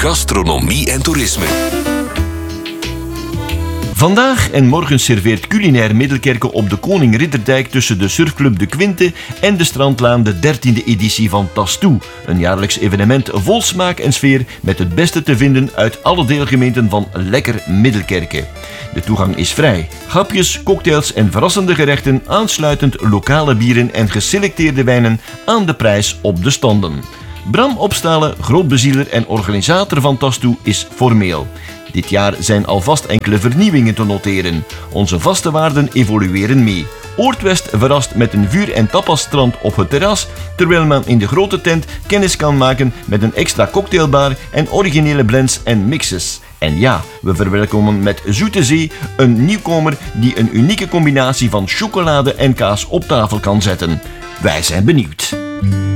gastronomie en toerisme. Vandaag en morgen serveert Culinair Middelkerke op de Koning Ridderdijk tussen de surfclub De Quinte en de Strandlaan de 13e editie van Tastoe. Een jaarlijks evenement vol smaak en sfeer met het beste te vinden uit alle deelgemeenten van Lekker Middelkerke. De toegang is vrij. Hapjes, cocktails en verrassende gerechten, aansluitend lokale bieren en geselecteerde wijnen aan de prijs op de standen. Bram Opstalen, grootbezieler en organisator van Tastoe, is formeel. Dit jaar zijn alvast enkele vernieuwingen te noteren. Onze vaste waarden evolueren mee. Oortwest verrast met een vuur- en tapasstrand op het terras, terwijl men in de grote tent kennis kan maken met een extra cocktailbar en originele blends en mixes. En ja, we verwelkomen met Zoete Zee een nieuwkomer die een unieke combinatie van chocolade en kaas op tafel kan zetten. Wij zijn benieuwd.